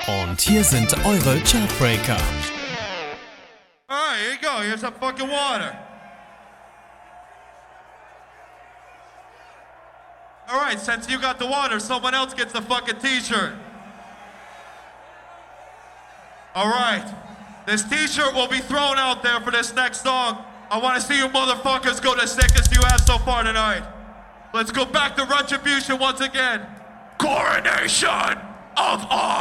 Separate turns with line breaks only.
Und hier sind eure Chartbreaker.
Alright, here you go. Here's some fucking water. Alright, since you got the water, someone else gets the fucking t-shirt. Alright, this t-shirt will be thrown out there for this next song. I want to see you motherfuckers go the sickest you have so far tonight. Let's go back to Retribution once again. Coronation of Art!